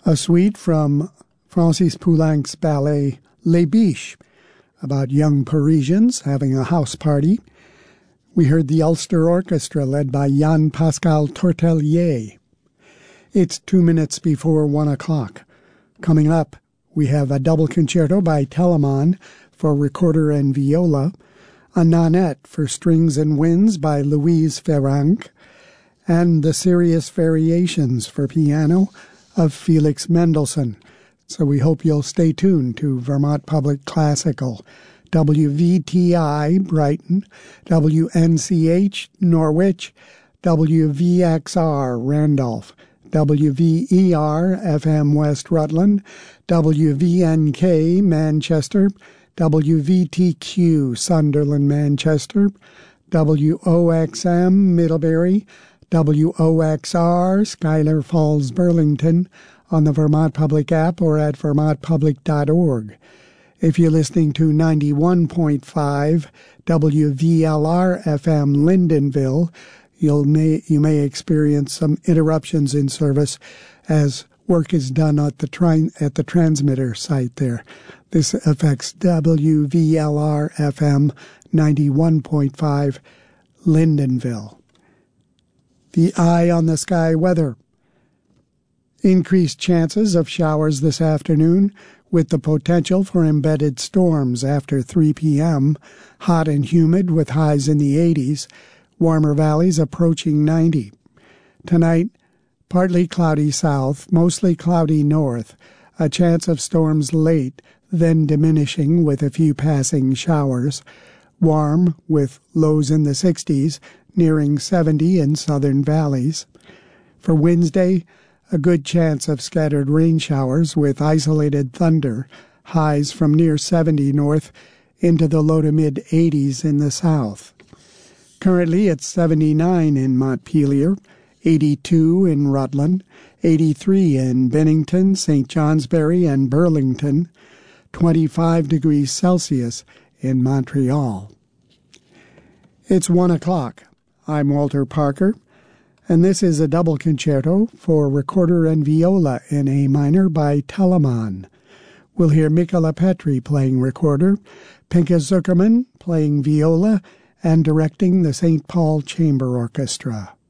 a suite from Francis Poulenc's ballet Les Biches, about young Parisians having a house party. We heard the Ulster Orchestra led by Jan-Pascal Tortelier. It's 2 minutes before 1 o'clock. Coming up, we have a double concerto by Telemann for recorder and viola, a nonette for strings and winds by Louise Ferranc, and the Serious Variations for piano of Felix Mendelssohn. So we hope you'll stay tuned to Vermont Public Classical, WVTI Brighton, WNCH Norwich, WVXR Randolph, WVER FM West Rutland, WVNK Manchester, WVTQ Sunderland Manchester, WOXM Middlebury, WOXR Schuyler Falls Burlington on the Vermont Public app or at vermontpublic.org. If you're listening to 91.5 WVLR FM Lyndonville, you may experience some interruptions in service as work is done at the transmitter site there. This affects WVLR FM 91.5 Lyndonville. The eye on the sky weather. Increased chances of showers this afternoon with the potential for embedded storms after 3 p.m., hot and humid with highs in the 80s, warmer valleys approaching 90. Tonight, partly cloudy south, mostly cloudy north, a chance of storms late, then diminishing with a few passing showers, warm with lows in the 60s, nearing 70 in southern valleys. For Wednesday, a good chance of scattered rain showers with isolated thunder, highs from near 70 north into the low to mid-80s in the south. Currently, it's 79 in Montpelier, 82 in Rutland, 83 in Bennington, St. Johnsbury, and Burlington, 25 degrees Celsius in Montreal. It's 1 o'clock. I'm Walter Parker, and this is a double concerto for recorder and viola in A minor by Telemann. We'll hear Michala Petri playing recorder, Pinka Zuckerman playing viola, and directing the St. Paul Chamber Orchestra.